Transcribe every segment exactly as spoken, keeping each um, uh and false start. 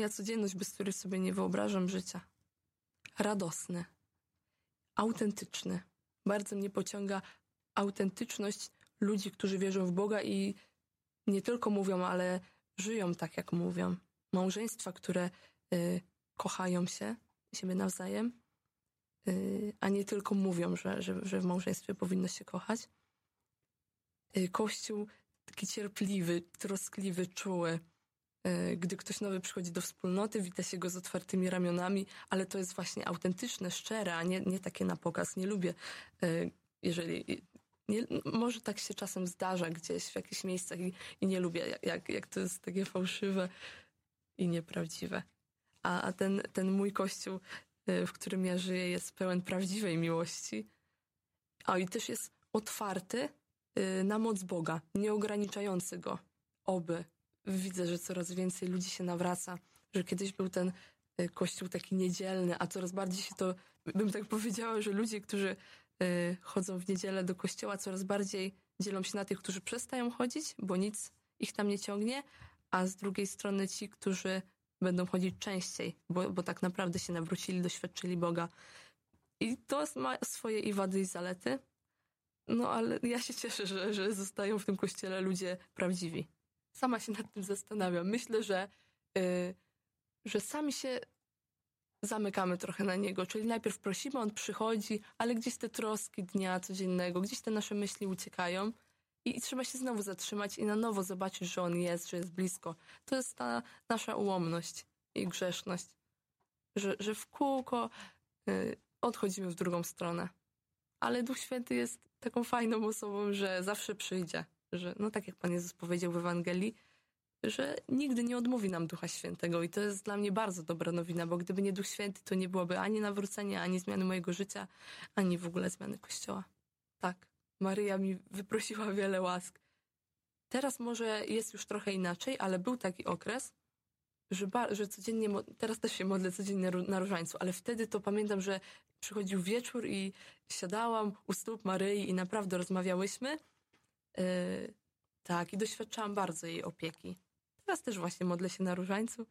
moja codzienność, bez której sobie nie wyobrażam życia. Radosny, autentyczny. Bardzo mnie pociąga autentyczność ludzi, którzy wierzą w Boga i nie tylko mówią, ale żyją tak, jak mówią. Małżeństwa, które y, kochają się, siebie nawzajem, y, a nie tylko mówią, że, że, że w małżeństwie powinno się kochać. Y, Kościół taki cierpliwy, troskliwy, czuły. Y, gdy ktoś nowy przychodzi do wspólnoty, wita się go z otwartymi ramionami, ale to jest właśnie autentyczne, szczere, a nie, nie takie na pokaz. Nie lubię, y, jeżeli... Nie, może tak się czasem zdarza gdzieś w jakichś miejscach i, i nie lubię, jak, jak to jest takie fałszywe i nieprawdziwe. A, a ten, ten mój kościół, w którym ja żyję, jest pełen prawdziwej miłości. A i też jest otwarty na moc Boga, nie ograniczający go. Oby. Widzę, że coraz więcej ludzi się nawraca, że kiedyś był ten kościół taki niedzielny, a coraz bardziej się to, bym tak powiedziała, że ludzie, którzy chodzą w niedzielę do kościoła, coraz bardziej dzielą się na tych, którzy przestają chodzić, bo nic ich tam nie ciągnie, a z drugiej strony ci, którzy będą chodzić częściej, bo, bo tak naprawdę się nawrócili, doświadczyli Boga. I to ma swoje i wady, i zalety. No ale ja się cieszę, że, że zostają w tym kościele ludzie prawdziwi. Sama się nad tym zastanawiam. Myślę, że, yy, że sami się zamykamy trochę na niego, czyli najpierw prosimy, on przychodzi, ale gdzieś te troski dnia codziennego, gdzieś te nasze myśli uciekają i, i trzeba się znowu zatrzymać i na nowo zobaczyć, że on jest, że jest blisko. To jest ta nasza ułomność i grzeszność, że, że w kółko y, odchodzimy w drugą stronę. Ale Duch Święty jest taką fajną osobą, że zawsze przyjdzie, że no tak jak Pan Jezus powiedział w Ewangelii, że nigdy nie odmówi nam Ducha Świętego i to jest dla mnie bardzo dobra nowina, bo gdyby nie Duch Święty, to nie byłoby ani nawrócenia, ani zmiany mojego życia, ani w ogóle zmiany Kościoła. Tak, Maryja mi wyprosiła wiele łask. Teraz może jest już trochę inaczej, ale był taki okres, że, ba- że codziennie, teraz też się modlę codziennie na różańcu, ale wtedy to pamiętam, że przychodził wieczór i siadałam u stóp Maryi i naprawdę rozmawiałyśmy. Yy, tak, i doświadczałam bardzo jej opieki. Teraz też właśnie modlę się na różańcu,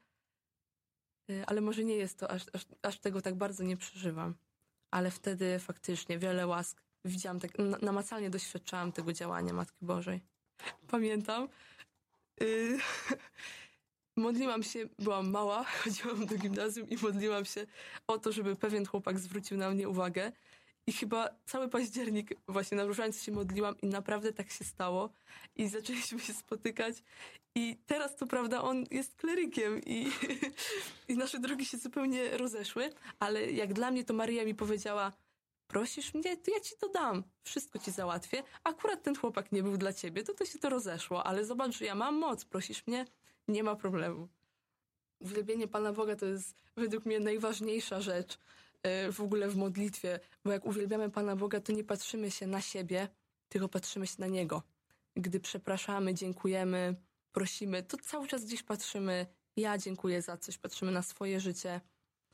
ale może nie jest to, aż, aż, aż tego tak bardzo nie przeżywam. Ale wtedy faktycznie wiele łask widziałam, tak namacalnie doświadczałam tego działania Matki Bożej. Pamiętam, yy, modliłam się, byłam mała, chodziłam do gimnazjum i modliłam się o to, żeby pewien chłopak zwrócił na mnie uwagę. I chyba cały październik właśnie na różańcu się modliłam i naprawdę tak się stało. I zaczęliśmy się spotykać. I teraz to prawda, on jest klerykiem i, i nasze drogi się zupełnie rozeszły. Ale jak dla mnie to Maryja mi powiedziała, prosisz mnie, to ja ci to dam. Wszystko ci załatwię. Akurat ten chłopak nie był dla ciebie, to to się to rozeszło. Ale zobacz, że ja mam moc. Prosisz mnie, nie ma problemu. Uwielbienie Pana Boga to jest według mnie najważniejsza rzecz w ogóle w modlitwie, bo jak uwielbiamy Pana Boga, to nie patrzymy się na siebie, tylko patrzymy się na Niego. Gdy przepraszamy, dziękujemy, prosimy, to cały czas gdzieś patrzymy, ja dziękuję za coś, patrzymy na swoje życie,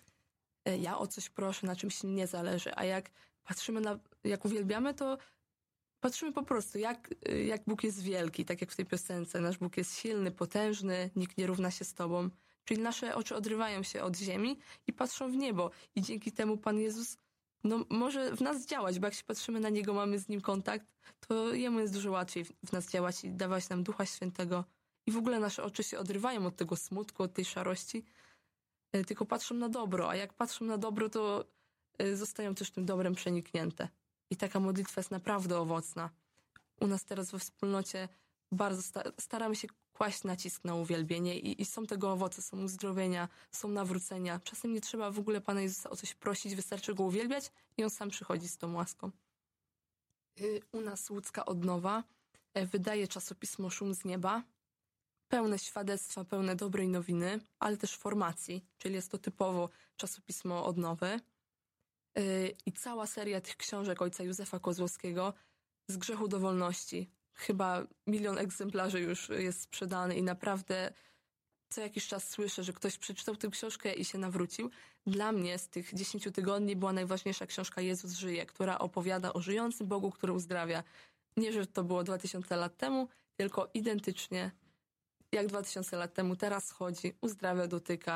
ja o coś proszę, na czymś mi nie zależy, a jak patrzymy na, jak uwielbiamy, to patrzymy po prostu, jak, jak Bóg jest wielki, tak jak w tej piosence, nasz Bóg jest silny, potężny, nikt nie równa się z Tobą. Czyli nasze oczy odrywają się od ziemi i patrzą w niebo. I dzięki temu Pan Jezus no, może w nas działać, bo jak się patrzymy na Niego, mamy z Nim kontakt, to Jemu jest dużo łatwiej w nas działać i dawać nam Ducha Świętego. I w ogóle nasze oczy się odrywają od tego smutku, od tej szarości, tylko patrzą na dobro. A jak patrzą na dobro, to zostają też tym dobrem przeniknięte. I taka modlitwa jest naprawdę owocna. U nas teraz we wspólnocie bardzo sta- staramy się kłaść nacisk na uwielbienie i, i są tego owoce, są uzdrowienia, są nawrócenia. Czasem nie trzeba w ogóle Pana Jezusa o coś prosić, wystarczy Go uwielbiać i On sam przychodzi z tą łaską. Yy, u nas Łódzka Odnowa e, wydaje czasopismo Szum z Nieba, pełne świadectwa, pełne dobrej nowiny, ale też formacji, czyli jest to typowo czasopismo odnowy. Yy, I cała seria tych książek ojca Józefa Kozłowskiego z grzechu do wolności. Chyba milion egzemplarzy już jest sprzedany i naprawdę co jakiś czas słyszę, że ktoś przeczytał tę książkę i się nawrócił. Dla mnie z tych dziesięciu tygodni była najważniejsza książka Jezus żyje, która opowiada o żyjącym Bogu, który uzdrawia. Nie, że to było dwa tysiące lat temu, tylko identycznie jak dwa tysiące lat temu teraz chodzi, uzdrawia, dotyka.